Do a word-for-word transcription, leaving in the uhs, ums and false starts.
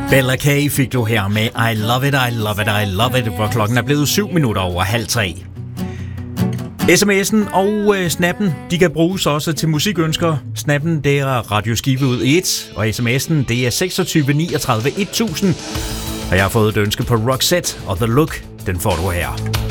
Bella K fik du her med I Love It, I Love It, I Love It, hvor klokken er blevet syv minutter over halv tre. sms'en og øh, snappen, de kan bruges også til musikønsker. Snappen, det er radioskive ud et, og sms'en, det er seksogtyve niogtredive tusind. Og jeg har fået et ønske på Roxette og The Look, den får du her.